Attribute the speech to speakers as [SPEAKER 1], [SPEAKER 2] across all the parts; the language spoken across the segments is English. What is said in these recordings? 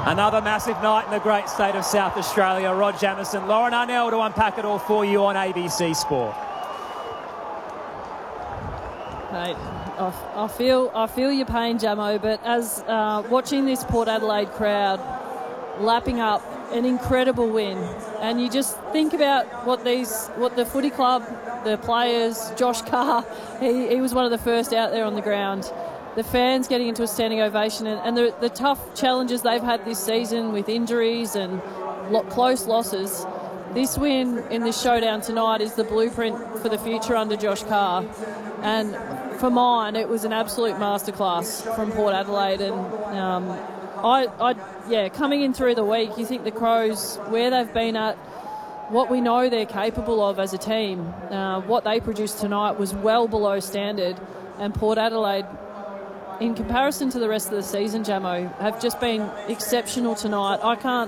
[SPEAKER 1] Another massive night in the great state of South Australia. Rod Jamieson, Lauren Arnell to unpack it all for you on ABC Sport.
[SPEAKER 2] Mate, I feel your pain, Jamo, but as watching this Port Adelaide crowd lapping up an incredible win, and you just think about what the footy club, the players, Josh Carr, he was one of the first out there on the ground. The fans getting into a standing ovation, and the tough challenges they've had this season with injuries and close losses. This win in this showdown tonight is the blueprint for the future under Josh Carr. And for mine, it was an absolute masterclass from Port Adelaide. And coming in through the week, you think the Crows, where they've been at, what we know they're capable of as a team, what they produced tonight was well below standard. And Port Adelaide, in comparison to the rest of the season, Jamo, have just been exceptional tonight.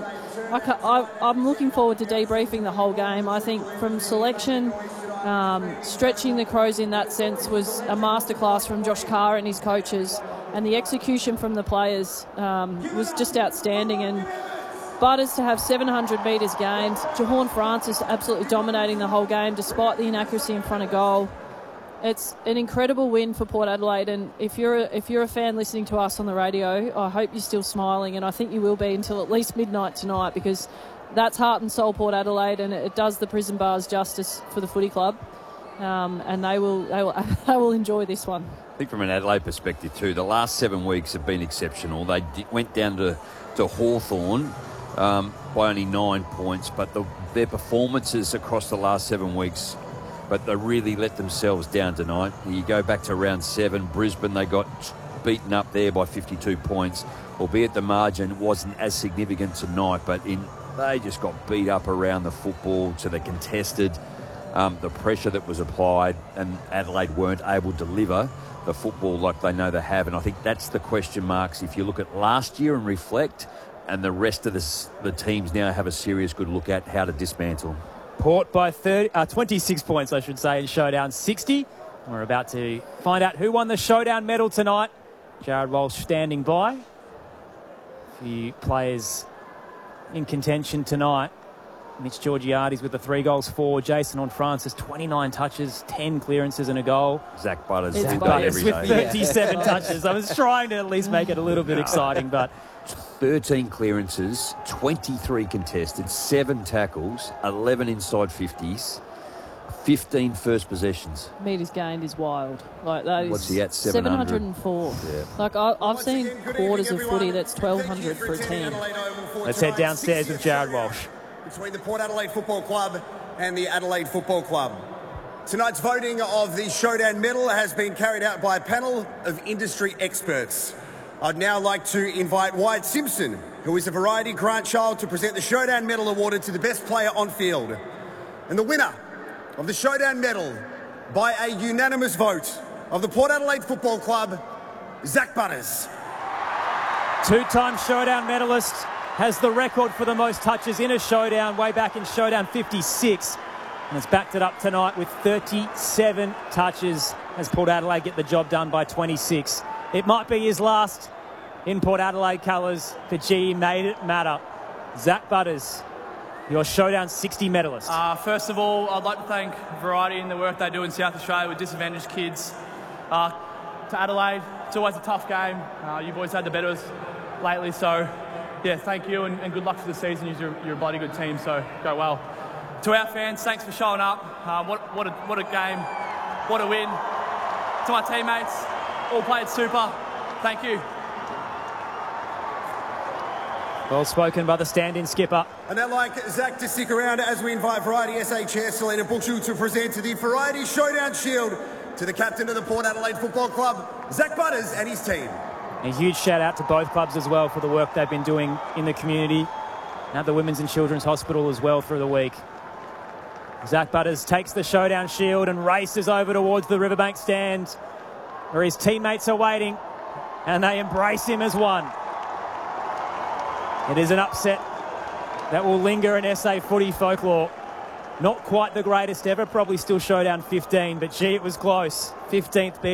[SPEAKER 2] I'm looking forward to debriefing the whole game. I think from selection, stretching the Crows in that sense was a masterclass from Josh Carr and his coaches, and the execution from the players was just outstanding. And Butters to have 700 metres gained, Jahorn Francis absolutely dominating the whole game despite the inaccuracy in front of goal. It's an incredible win for Port Adelaide, and if you're a fan listening to us on the radio, I hope you're still smiling, and I think you will be until at least midnight tonight, because that's heart and soul Port Adelaide, and it does the prison bars justice for the footy club, and they will enjoy this one.
[SPEAKER 3] I think from an Adelaide perspective too, the last 7 weeks have been exceptional. They went down to Hawthorn by only 9 points, but their performances across the last 7 weeks, but they really let themselves down tonight. You go back to round 7, Brisbane, they got beaten up there by 52 points, albeit the margin wasn't as significant tonight, but they just got beat up around the football to the contested, the pressure that was applied, and Adelaide weren't able to deliver the football like they know they have. And I think that's the question marks if you look at last year and reflect, and the rest of the teams now have a serious good look at how to dismantle.
[SPEAKER 1] Port by 26 points, I should say, in showdown 60. We're about to find out who won the showdown medal tonight. Jared Walsh standing by. A few players in contention tonight. Mitch Georgiades with the 3 goals for. Jason Horne-Francis, 29 touches, 10 clearances and a goal.
[SPEAKER 3] Zach Butters
[SPEAKER 1] with 37 touches. I was trying to at least make it a little bit exciting, but
[SPEAKER 3] 13 clearances, 23 contested, 7 tackles, 11 inside 50s, 15 first possessions.
[SPEAKER 2] Metres gained is wild. Like that is.
[SPEAKER 3] What's he at? 704.
[SPEAKER 2] Yeah. Like I've seen quarters of footy that's 1,200 for a team.
[SPEAKER 1] Let's head downstairs with Jared Walsh.
[SPEAKER 4] Between the Port Adelaide Football Club and the Adelaide Football Club. Tonight's voting of the Showdown Medal has been carried out by a panel of industry experts. I'd now like to invite Wyatt Simpson, who is a variety grandchild, to present the Showdown Medal awarded to the best player on field. And the winner of the Showdown Medal by a unanimous vote of the Port Adelaide Football Club, Zach Butters.
[SPEAKER 1] Two-time Showdown medalist, has the record for the most touches in a showdown way back in Showdown 56, and has backed it up tonight with 37 touches as Port Adelaide get the job done by 26. It might be his last in Port Adelaide colours, but gee, he made it matter. Zach Butters, your Showdown 60 medalist.
[SPEAKER 5] First of all, I'd like to thank Variety and the work they do in South Australia with disadvantaged kids. To Adelaide, it's always a tough game. You boys had the better lately, so yeah, thank you and good luck for the season. You're a bloody good team, so go well. To our fans, thanks for showing up. What a game, what a win. To my teammates, all played super. Thank you.
[SPEAKER 1] Well spoken by the stand-in skipper.
[SPEAKER 4] And I'd like Zach to stick around as we invite Variety SA Chair Selena Bushell to present the Variety Showdown Shield to the captain of the Port Adelaide Football Club, Zach Butters, and his team.
[SPEAKER 1] A huge shout out to both clubs as well for the work they've been doing in the community and at the Women's and Children's Hospital as well through the week. Zach Butters takes the Showdown Shield and races over towards the Riverbank stand where his teammates are waiting, and they embrace him as one. It is an upset that will linger in SA footy folklore. Not quite the greatest ever, probably still Showdown 15, but gee, it was close. 15th